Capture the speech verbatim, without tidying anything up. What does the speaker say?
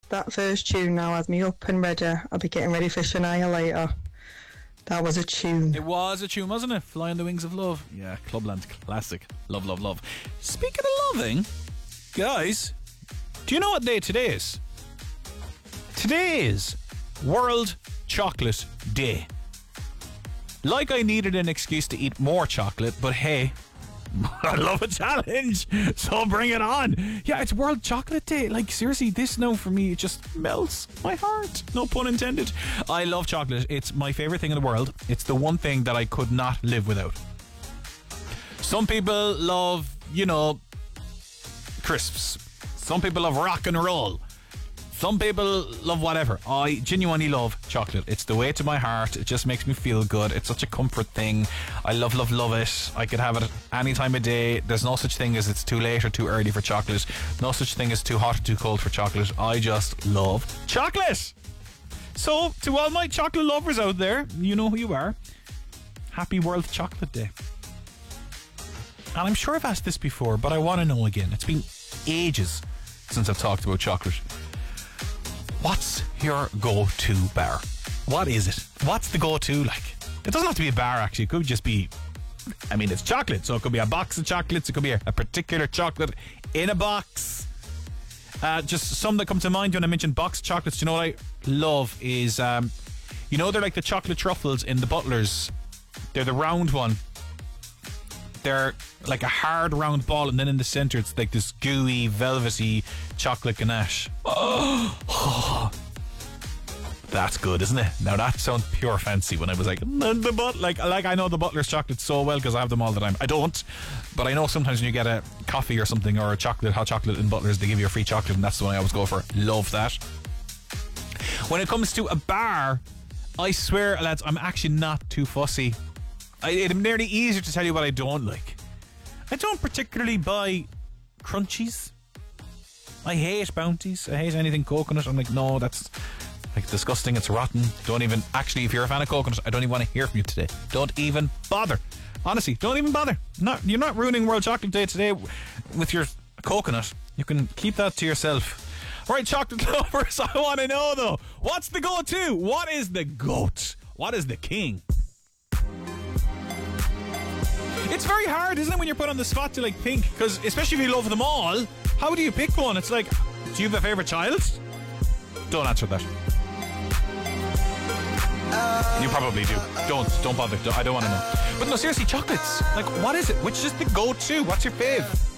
that first tune now has me up and ready. I'll be getting ready for Shania later. That was a tune. It was a tune, wasn't it? Fly on the Wings of Love. Yeah, Clubland classic. Love, love, love. Speaking of loving, guys, do you know what day today is? Today is World Chocolate Day. Like I needed an excuse to eat more chocolate, but hey, I love a challenge, so bring it on. Yeah, it's World Chocolate Day. Like, seriously, this now for me, it just melts my heart. No pun intended. I love chocolate. It's my favourite thing in the world. It's the one thing that I could not live without. Some people love, you know, crisps. Some people love rock and roll. Some people love whatever. I genuinely love chocolate. It's the way to my heart. It just makes me feel good. It's such a comfort thing. I love, love, love it. I could have it any time of day. There's no such thing as it's too late or too early for chocolate. No such thing as too hot or too cold for chocolate. I just love chocolate. So, to all my chocolate lovers out there, you know who you are. Happy World Chocolate Day. And I'm sure I've asked this before, but I want to know again. It's been ages since I've talked about chocolate. What's your go-to bar? What is it? What's the go-to like? It doesn't have to be a bar, actually. It could just be, I mean, it's chocolate, so it could be a box of chocolates. It could be a, a particular chocolate in a box. Uh, just some that come to mind when I mention box chocolates. You know what I love is, um, you know, they're like the chocolate truffles in the Butlers. They're the round one. They're like a hard round ball, and then in the centre it's like this gooey, velvety chocolate ganache. Oh, that's good, isn't it? Now that sounds pure fancy. When I was like, the but like, like I know the Butler's chocolate so well because I have them all the time. I don't, but I know sometimes when you get a coffee or something or a chocolate, hot chocolate in Butler's, they give you a free chocolate, and that's the one I always go for. Love that. When it comes to a bar, I swear, lads, I'm actually not too fussy. I, it's nearly easier to tell you what I don't like. I don't particularly buy crunchies. I hate Bounties. I hate anything coconut. I'm like, no, that's like disgusting. It's rotten. Don't even, actually, if you're a fan of coconut, I don't even want to hear from you today. Don't even bother. Honestly, don't even bother. Not, you're not ruining World Chocolate Day today with your coconut. You can keep that to yourself. All right, chocolate lovers, I want to know though, what's the go-to? What is the goat? What is the king? It's very hard, isn't it, when you're put on the spot to like think, because especially if you love them all, how do you pick one? It's like, do you have a favourite child? Don't answer that. You probably do. Don't, don't bother. I don't want to know. But no, seriously, chocolates. Like, what is it? Which is the go-to? What's your fave?